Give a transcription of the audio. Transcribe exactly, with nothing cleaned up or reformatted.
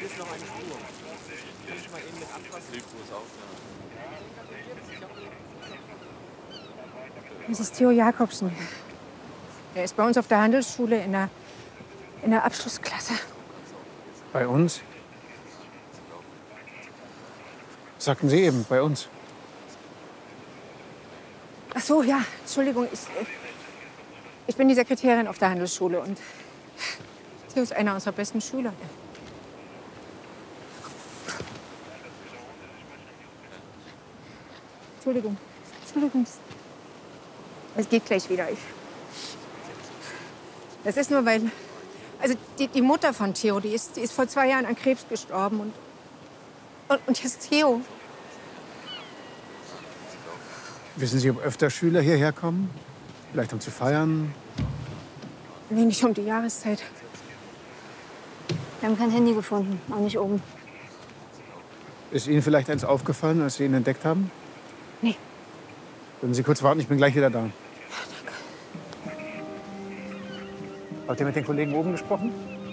Hier ist noch eine Spur. Kann ich mal eben mit anfassen? Hilft muss auch, Das ist Theo Jakobsen. Er ist bei uns auf der Handelsschule in der, in der Abschlussklasse. Bei uns? Sagten Sie eben, bei uns. Ach so, ja, Entschuldigung. Ich, ich bin die Sekretärin auf der Handelsschule und Theo ist einer unserer besten Schüler. Entschuldigung, Entschuldigung. Es geht gleich wieder. Ich, das ist nur, weil... Also die, die Mutter von Theo, die ist, die ist vor zwei Jahren an Krebs gestorben. Und, und, und jetzt Theo. Wissen Sie, ob öfter Schüler hierher kommen? Vielleicht um zu feiern? Nee, nicht um die Jahreszeit. Wir haben kein Handy gefunden, auch nicht oben. Ist Ihnen vielleicht eins aufgefallen, als Sie ihn entdeckt haben? Nee. Würden Sie kurz warten, ich bin gleich wieder da. Habt ihr mit den Kollegen oben gesprochen?